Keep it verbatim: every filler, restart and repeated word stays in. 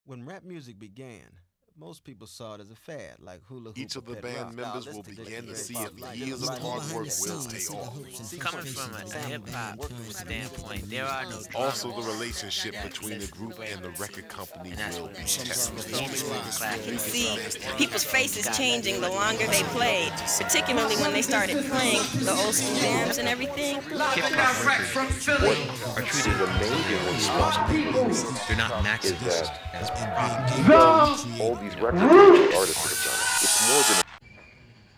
When rap music began, most people saw it as a fad, like hula hoop Each or of the petty band rock. members This will tradition begin to is see hip if hop, like years of like hard like work that. will See, pay see the off. hoops and See, front coming from faces a, a down hip hop band, working with the standpoint, there are no Also, the drummers. relationship that between the listen group to and the records. record company And that's will what be makes it tested. classic. You see people's faces changing the longer they played, particularly when they started playing the old school jams and everything. Hip-hop records are treated Amazingly as they're not maximized that as being all these records that these artists have done, it's more than